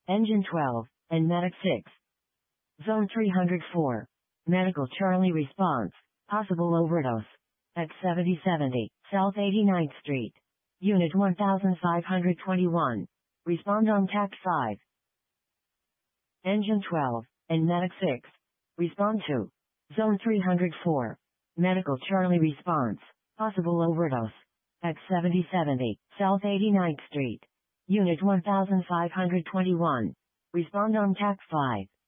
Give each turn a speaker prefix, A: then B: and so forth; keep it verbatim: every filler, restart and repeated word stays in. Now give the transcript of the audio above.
A: Engine twelve, and Medic six. Zone three hundred four. Medical Charlie response. Possible overdose. At seventy seventy, South eighty-ninth Street. Unit one thousand five hundred twenty-one. Respond on T A C five. Engine twelve, and Medic six. Respond to. Zone three hundred four. Medical Charlie response. Possible overdose. At seventy seventy, South eighty-ninth Street. Unit one thousand five hundred twenty-one. Respond on T A C five.